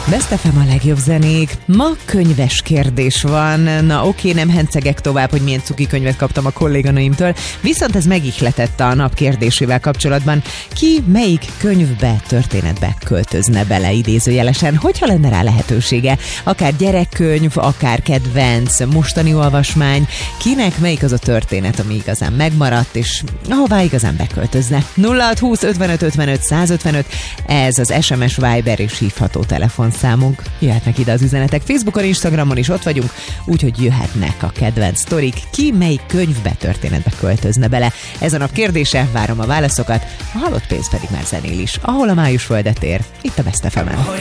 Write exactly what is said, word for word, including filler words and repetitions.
Best ef em a legjobb zenék. Ma könyves kérdés van. Na oké, nem hencegek tovább, hogy milyen cuki könyvet kaptam a kolléganőimtől, viszont ez megihletett a nap kérdésével kapcsolatban. Ki melyik könyvbe, történetbe költözne bele idézőjelesen, hogyha lenne rá lehetősége? Akár gyerekkönyv, akár kedvenc, mostani olvasmány. Kinek melyik az a történet, ami igazán megmaradt, és ahová igazán beköltözne? nulla hat húsz ötvenöt ötvenöt százötvenöt, ez az es em es, Viber és hívható telefonszámunk. Jöhetnek ide az üzenetek. Facebookon, Instagramon is ott vagyunk, úgyhogy jöhetnek a kedvenc sztorik. Ki melyik könyvbe, történetbe költözne bele? Ez a nap kérdése, várom a válaszokat, a halott pénz pedig már zenél is. Ahol a május földet ér, itt a Best ef emen.